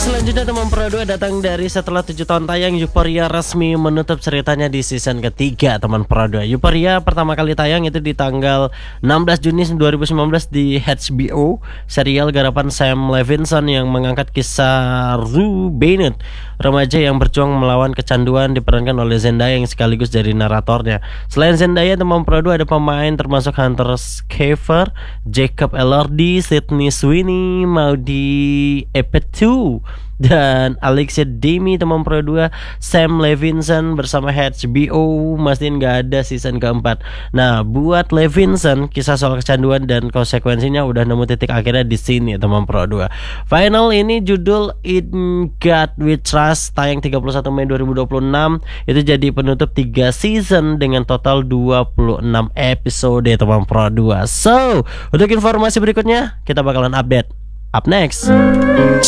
selanjutnya teman Pro 2 datang dari setelah 7 tahun tayang, Euphoria resmi menutup ceritanya di season ketiga teman Pro 2. Euphoria pertama kali tayang itu di tanggal 16 Juni 2019 di HBO, serial garapan Sam Levinson yang mengangkat kisah Rue Bennett, remaja yang berjuang melawan kecanduan, diperankan oleh Zendaya yang sekaligus jadi naratornya. Selain Zendaya, teman Pro 2 ada pemain termasuk Hunter Schafer, Jacob Elordi, Sydney Sweeney, Maudy Epetu, dan Alexia Demi teman Pro 2. Sam Levinson bersama HBO mastiin gak ada season keempat. Nah, buat Levinson, kisah soal kecanduan dan konsekuensinya udah nemu titik akhirnya di sini teman Pro 2. Final ini judul In God We Trust, tayang 31 Mei 2026. Itu jadi penutup 3 season dengan total 26 episode teman Pro 2. So, untuk informasi berikutnya kita bakalan update up next.